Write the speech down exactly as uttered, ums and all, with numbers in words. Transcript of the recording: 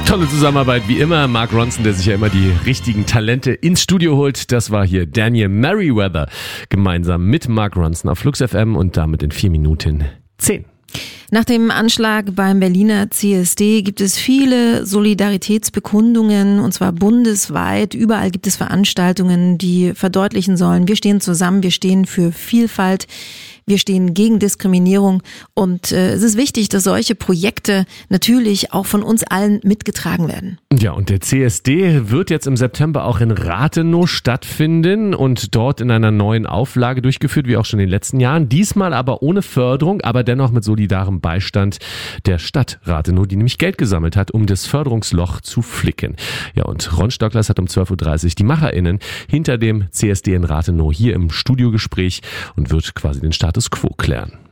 Tolle Zusammenarbeit wie immer. Mark Ronson, der sich ja immer die richtigen Talente ins Studio holt. Das war hier Daniel Merriweather gemeinsam mit Mark Ronson auf Flux F M und damit in vier Minuten zehn. Nach dem Anschlag beim Berliner C S D gibt es viele Solidaritätsbekundungen, und zwar bundesweit. Überall gibt es Veranstaltungen, die verdeutlichen sollen, wir stehen zusammen, wir stehen für Vielfalt, wir stehen gegen Diskriminierung. Und äh, es ist wichtig, dass solche Projekte natürlich auch von uns allen mitgetragen werden. Ja, und der C S D wird jetzt im September auch in Rathenow stattfinden und dort in einer neuen Auflage durchgeführt, wie auch schon in den letzten Jahren. Diesmal aber ohne Förderung, aber dennoch mit solidarem Beistand der Stadt Rathenow, die nämlich Geld gesammelt hat, um das Förderungsloch zu flicken. Ja, und Ron Stocklers hat um zwölf Uhr dreißig die MacherInnen hinter dem C S D in Rathenow hier im Studiogespräch und wird quasi den Status quo klären.